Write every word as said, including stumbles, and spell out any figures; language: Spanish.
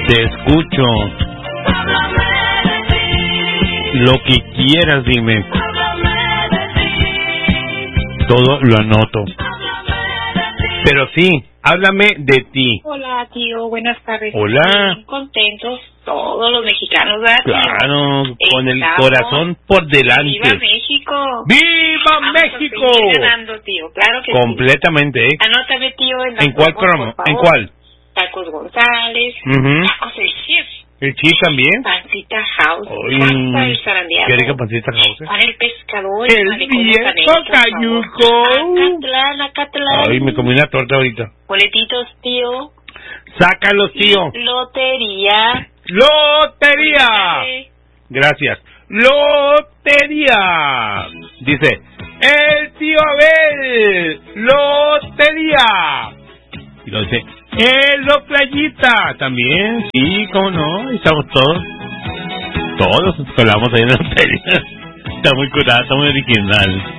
Te escucho. Lo que quieras, dime. Todo lo anoto. Pero sí, háblame de ti. Hola, tío, buenas tardes. Hola. Bien contentos todos los mexicanos, ¿verdad, tío? Claro, con el Estamos... corazón por delante. ¡Viva México! ¡Viva Vamos México! A seguir ganando, tío, claro que completamente, sí. ¿eh? Anótame, tío, en, ¿En cuál programa? ¿En cuál? Tacos González, Uh-huh. Tacos El Chef, ¿El chis también? Pancita House, Ay, Pasta del Zarandeado, qué rica pancita house. Para el Pescador, El Malecón viejo Botanero, por Cayuco. favor. Acatlán, Acatlán. Ay, me comí una torta ahorita. Boletitos, tío. Sácalos, tío. Lotería. ¡Lotería! Gracias. ¡Lotería! Dice, el tío Abel. ¡Lotería! Y lo dice, ¡Elo Playita! También, sí, cómo no, estamos todos. Todos colamos ahí en la lotería. Está muy curada, está muy original.